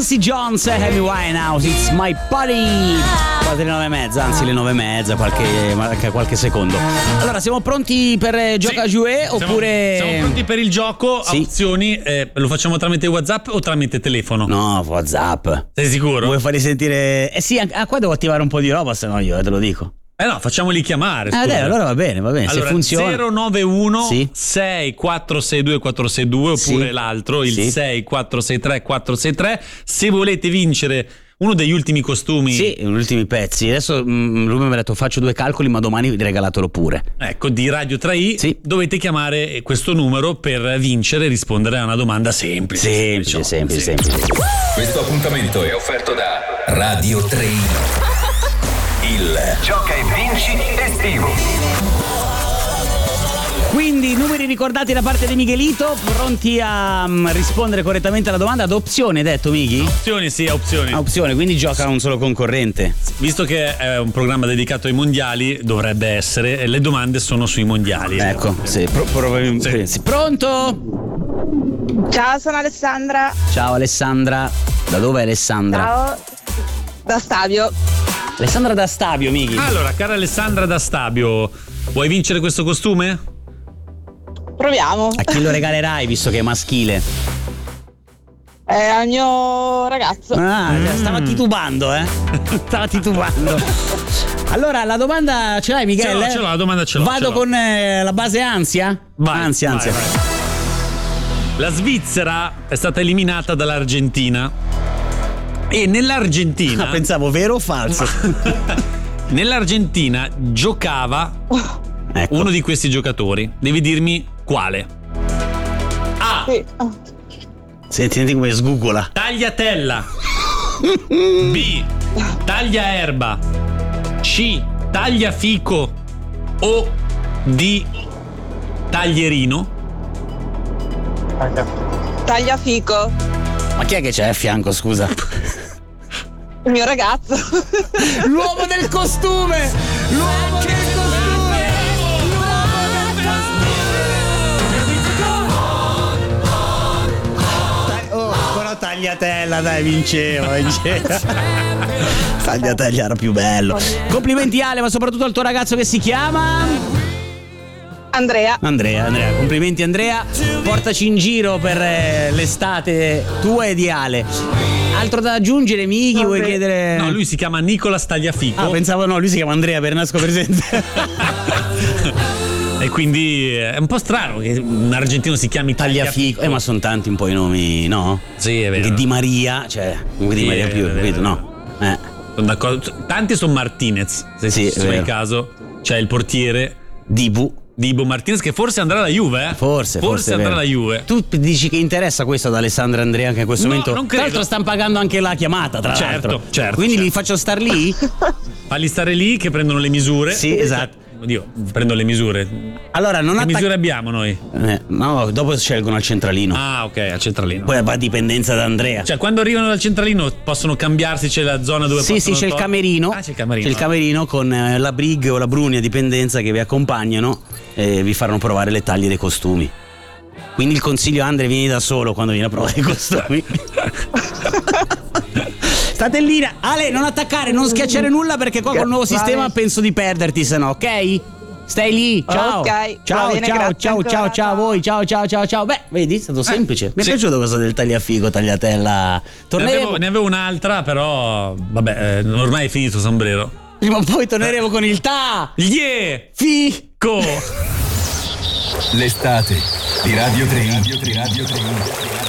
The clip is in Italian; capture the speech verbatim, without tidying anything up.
Quincy Jones e Amy Winehouse, It's My Body. Quasi le nove e mezza, anzi le nove e mezza, qualche, qualche secondo. Allora, siamo pronti per Gioca sì. Jouet oppure... Siamo, siamo pronti per il gioco, sì. opzioni, eh, lo facciamo tramite WhatsApp o tramite telefono? No, WhatsApp. Sei sicuro? Vuoi farli sentire? Eh sì, ah, qua devo attivare un po' di roba, se no io eh, te lo dico. Eh no, facciamoli chiamare. Eh, dai, allora va bene, va bene. Allora, se funziona. zero nove uno sì. sei quattro sei due quattro sei due oppure sì. l'altro, il sì. sei quattro sei tre quattro sei tre. Se volete vincere uno degli ultimi costumi. Sì, gli ultimi pezzi. Adesso mh, lui mi ha detto faccio due calcoli, ma domani regalatelo pure. Ecco, di Radio tre i. Sì. Dovete chiamare questo numero per vincere e rispondere a una domanda semplice. Semplice, semplice, semplice. semplice. Questo appuntamento è offerto da Radio tre i. Il Gioca e Vinci estivo. Quindi numeri ricordati da parte di Miguelito, pronti a um, rispondere correttamente alla domanda. Ad opzione, hai detto Mighi? Opzioni, sì, opzioni. A opzione, quindi gioca un solo concorrente. Visto che è un programma dedicato ai mondiali, dovrebbe essere, le domande sono sui mondiali. Ecco, sì, pro- probabilmente. Sì. Sì. Pronto? Ciao, sono Alessandra. Ciao Alessandra. Da dove è Alessandra? Ciao. Da Stabio. Alessandra da Stabio, Mighi. Allora, cara Alessandra da Stabio, vuoi vincere questo costume? Proviamo. A chi lo regalerai, visto che è maschile? È al mio ragazzo. Ah, Mm. stava titubando, eh? Stava titubando. Allora, la domanda ce l'hai, Michele? Ce l'ho, ce l'ho, la domanda ce l'ho. Vado ce l'ho. con eh, la base ansia? Vai, ansia, vai, ansia. vai. La Svizzera è stata eliminata dall'Argentina. E nell'Argentina. Ah, pensavo vero o falso? Nell'Argentina giocava Ecco. uno di questi giocatori. Devi dirmi quale. A. Sì. Senti, senti come sgugola. Tagliatella. B. Tagliaerba. C. Tagliafico. O D. Taglierino. Tagliafico. Ma chi è che c'è a fianco, scusa? Il mio ragazzo. L'uomo del costume! L'uomo del costume! Oh, però tagliatella, dai, vinceva, vinceva. Tagliatella era più bello. Complimenti Ale, ma soprattutto al tuo ragazzo che si chiama... Andrea. Andrea, Andrea, complimenti Andrea. Portaci in giro per eh, l'estate tua e di Ale. Altro da aggiungere, Mighi, vuoi chiedere? No, lui si chiama Nicola Tagliafico. Ah, pensavo no, lui si chiama Andrea Bernasco presente. E quindi è un po' strano che un argentino si chiami Tagliafico. Tagliafico. Eh, ma sono tanti un po' i nomi, no? Sì, è vero. Anche Di Maria, cioè, comunque Di Sì, Maria è più, vero, capito? è vero. No. Eh. Sono d'accordo. Tanti sono Martinez, se Sì, se è fai vero. caso. C'è il portiere Dibu. Dibu Martinez che forse andrà alla Juve, eh? Forse, forse, forse è andrà vero. alla Juve. Tu dici che interessa questo ad Alessandro e Andrea anche in questo No, momento? non Tra credo. l'altro stanno pagando anche la chiamata, tra Certo, l'altro. certo, Quindi certo. li faccio star lì? Falli stare lì che prendono le misure. Sì, esatto. Oddio, prendo le misure. Allora, non Che attac- misure abbiamo noi? Eh, no, dopo scelgono al centralino. Ah, ok, al centralino. Poi va a dipendenza da Andrea. Cioè, quando arrivano dal centralino possono cambiarsi, c'è la zona dove Sì, sì, possono c'è il to- camerino. Ah, c'è il camerino. C'è il camerino con eh, la Brig o la Bruni a dipendenza che vi accompagnano e vi faranno provare le taglie dei costumi. Quindi il consiglio, Andre, vieni da solo quando vieni a provare i costumi. State lì. Ale, non attaccare, non schiacciare nulla perché qua col nuovo Va sistema bene. penso di perderti, se no, ok? Stai lì, ciao. Ok, va Ciao, bene, ciao, grazie ciao, ancora, ciao, ciao a ciao. voi, ciao, ciao, ciao, ciao. Beh, vedi, è stato semplice. Mi è sì. piaciuto questo del tagliafico, tagliatella. Ne Torneremo, avevo, ne avevo un'altra, però vabbè, eh, ormai è finito sombrero. prima o poi torneremo con il ta. Yeah! Fi. Co! L'estate di Radio tre i.